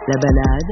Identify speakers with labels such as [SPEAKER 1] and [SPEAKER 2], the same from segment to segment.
[SPEAKER 1] La balade.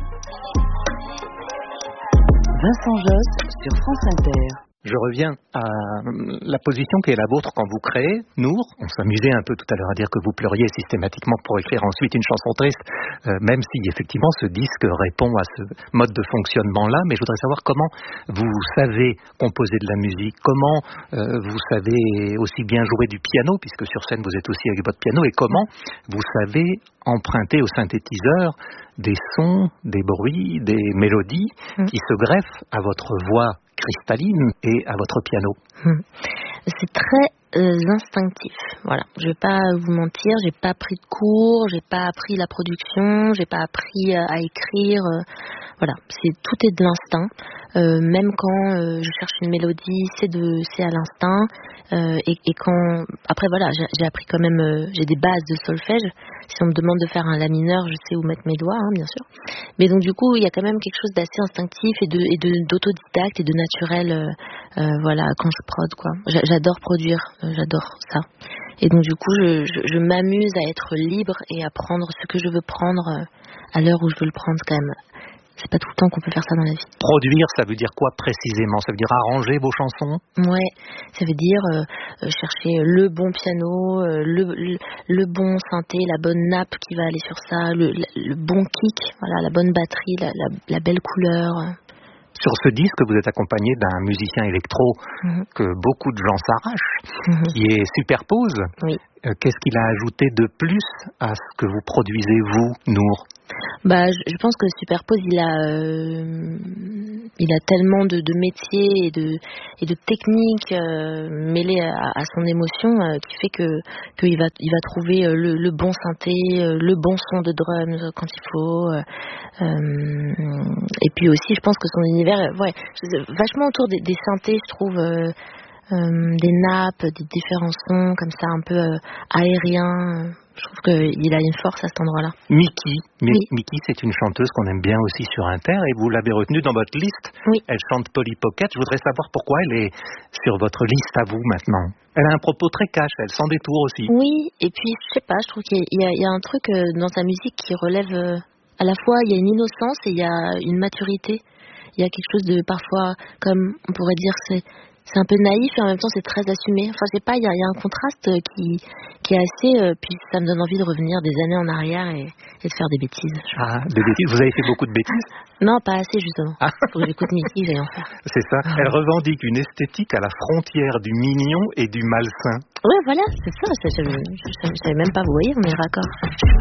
[SPEAKER 1] Vincent Josse sur France Inter.
[SPEAKER 2] Je reviens à la position qui est la vôtre quand vous créez Nour. On s'amusait un peu tout à l'heure à dire que vous pleuriez systématiquement pour écrire ensuite une chanson triste, même si effectivement ce disque répond à ce mode de fonctionnement-là. Mais je voudrais savoir comment vous savez composer de la musique, comment vous savez aussi bien jouer du piano, puisque sur scène vous êtes aussi avec votre piano, et comment vous savez emprunter au synthétiseur des sons, des bruits, des mélodies qui se greffent à votre voix cristalline et à votre piano.
[SPEAKER 3] C'est très instinctif. Voilà, je vais pas vous mentir, j'ai pas pris de cours, j'ai pas appris la production, j'ai pas appris à écrire. Voilà, tout est de l'instinct. Même quand je cherche une mélodie, c'est à l'instinct. Et quand après voilà, j'ai appris quand même, j'ai des bases de solfège. Si on me demande de faire un la mineur, je sais où mettre mes doigts, bien sûr. Mais donc du coup, il y a quand même quelque chose d'assez instinctif et d'autodidacte et de naturel. Voilà, quand je prod quoi. J'adore produire, j'adore ça. Et donc du coup, je m'amuse à être libre et à prendre ce que je veux prendre à l'heure où je veux le prendre quand même. C'est pas tout le temps qu'on peut faire ça dans la vie.
[SPEAKER 2] Produire, ça veut dire quoi précisément? Ça veut dire arranger vos chansons?
[SPEAKER 3] Ouais, ça veut dire chercher le bon piano, le bon synthé, la bonne nappe qui va aller sur ça, le bon kick, voilà, la bonne batterie, la belle couleur.
[SPEAKER 2] Sur ce disque, vous êtes accompagné d'un musicien électro que beaucoup de gens s'arrachent, qui est Superpose.
[SPEAKER 3] Oui.
[SPEAKER 2] Qu'est-ce qu'il a ajouté de plus à ce que vous produisez, vous, Nour?
[SPEAKER 3] Je pense que Superpose, il a tellement de métiers et de techniques mêlées à son émotion qui fait qu'il va trouver le bon synthé, le bon son de drums quand il faut. Et puis aussi, je pense que son univers, vachement autour des synthés, je trouve. Des nappes, des différents sons comme ça un peu aériens. Je trouve qu'il a une force à cet endroit-là.
[SPEAKER 2] Mickey,
[SPEAKER 3] oui.
[SPEAKER 2] Mickey, c'est une chanteuse qu'on aime bien aussi sur Inter et vous l'avez retenue dans votre liste.
[SPEAKER 3] Oui.
[SPEAKER 2] Elle chante Polly Pocket. Je voudrais savoir pourquoi elle est sur votre liste à vous maintenant. Elle a un propos très cash, elle s'en détourne aussi.
[SPEAKER 3] Oui, et puis je sais pas, je trouve qu'il y a un truc dans sa musique qui relève à la fois, il y a une innocence et il y a une maturité. Il y a quelque chose de parfois, comme on pourrait dire, c'est un peu naïf et en même temps c'est très assumé. Enfin, je sais pas, il y a un contraste qui est assez. Puis ça me donne envie de revenir des années en arrière et de faire des bêtises.
[SPEAKER 2] Des bêtises. Vous avez fait beaucoup de bêtises?
[SPEAKER 3] Non, pas assez justement. Faut que j'écoute Mickey, j'allais en faire.
[SPEAKER 2] C'est ça. Elle revendique une esthétique à la frontière du mignon et du malsain.
[SPEAKER 3] Ouais, voilà, c'est ça. Je savais même pas. Vous voyez, on est raccord.